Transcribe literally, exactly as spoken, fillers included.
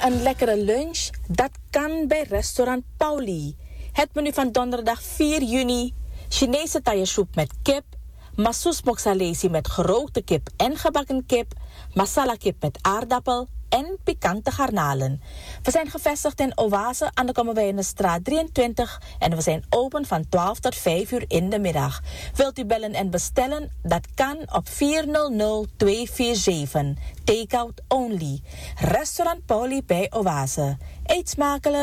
een lekkere lunch? Dat kan bij restaurant Pauli. Het menu van donderdag vier juni. Chinese taillesoep met kip. Masous moxalesi met gerookte kip en gebakken kip. Masala kip met aardappel en pikante garnalen. We zijn gevestigd in Oase aan de Kommerwijnenstraat drieëntwintig en we zijn open van twaalf tot vijf uur in de middag. Wilt u bellen en bestellen? Dat kan op vier nul nul twee vier zeven. Takeout only. Restaurant Pauli bij Oase. Eet smakelijk.